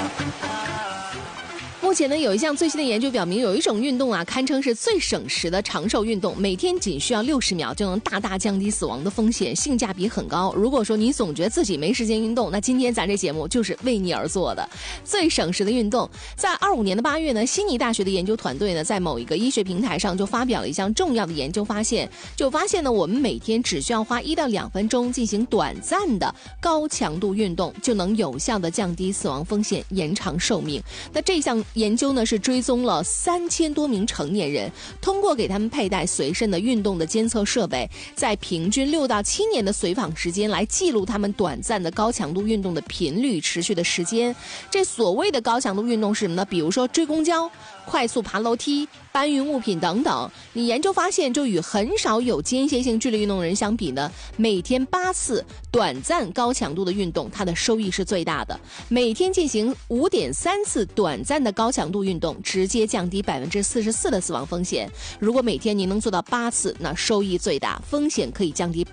目前呢，有一项最新的研究表明，有一种运动啊，堪称是最省时的长寿运动，每天仅需要60秒就能大大降低死亡的风险，性价比很高。如果说你总觉得自己没时间运动，那今天咱这节目就是为你而做的。最省时的运动，在25年的8月呢，悉尼大学的研究团队呢，在某一个医学平台上就发表了一项重要的研究发现，呢，我们每天只需要花1到2分钟进行短暂的高强度运动，就能有效的降低死亡风险，延长寿命。那这项研究呢是追踪了3000多名成年人，通过给他们佩戴随身的运动的监测设备，在平均6到7年的随访时间来记录他们短暂的高强度运动的频率、持续的时间。这所谓的高强度运动是什么呢？比如说追公交、快速爬楼梯、搬运物品等等。你研究发现，就与很少有间歇性剧烈运动人相比呢，每天8次短暂高强度的运动，它的收益是最大的。每天进行5.3次短暂的高强度运动，直接降低44%的死亡风险。如果每天您能做到8次，那收益最大，风险可以降低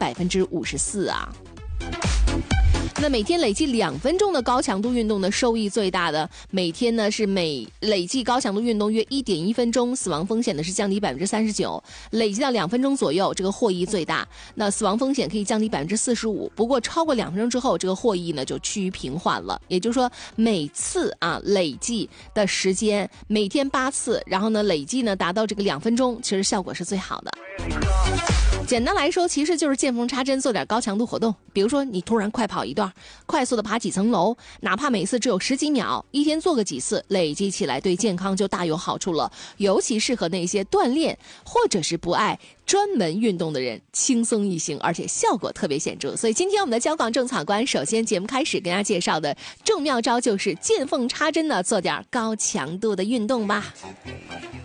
54%啊。那每天累计2分钟的高强度运动的收益最大的，每天呢是累计高强度运动约1.1分钟，死亡风险呢是降低39%，累计到2分钟左右，这个获益最大，那死亡风险可以降低45%。不过超过2分钟之后，这个获益呢就趋于平缓了。也就是说，每次累计的时间每天8次，然后呢累计呢达到这个2分钟，其实效果是最好的。简单来说，其实就是见缝插针做点高强度活动，比如说你突然快跑一段，快速的爬几层楼，哪怕每次只有10几秒，一天做个几次，累积起来对健康就大有好处了。尤其适合那些锻炼或者是不爱专门运动的人，轻松易行，而且效果特别显著。所以今天我们的交广正草官，首先节目开始跟大家介绍的正妙招就是见缝插针的做点高强度的运动吧。